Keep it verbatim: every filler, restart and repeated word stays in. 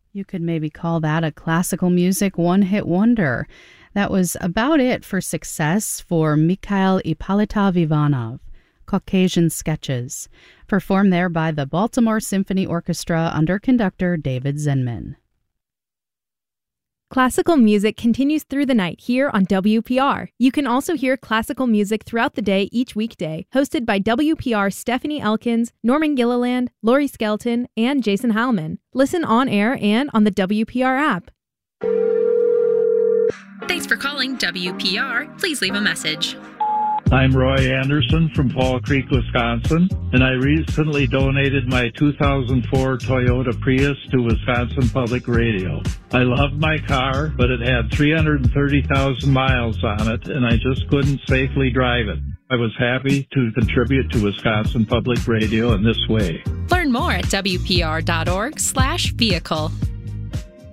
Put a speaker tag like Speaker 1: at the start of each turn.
Speaker 1: You could maybe call that a classical music one-hit wonder. That was about it for success for Mikhail Ippolitov Ivanov, Caucasian Sketches, performed there by the Baltimore Symphony Orchestra under conductor David Zinman.
Speaker 2: Classical music continues through the night here on W P R. You can also hear classical music throughout the day each weekday, hosted by W P R's Stephanie Elkins, Norman Gilliland, Lori Skelton, and Jason Heilman. Listen on air and on the W P R app.
Speaker 3: Thanks for calling W P R. Please leave a message.
Speaker 4: I'm Roy Anderson from Fall Creek, Wisconsin, and I recently donated my two thousand four Toyota Prius to Wisconsin Public Radio. I loved my car, but it had three hundred thirty thousand miles on it, and I just couldn't safely drive it. I was happy to contribute to Wisconsin Public Radio in this way.
Speaker 3: Learn more at W P R dot org slash vehicle.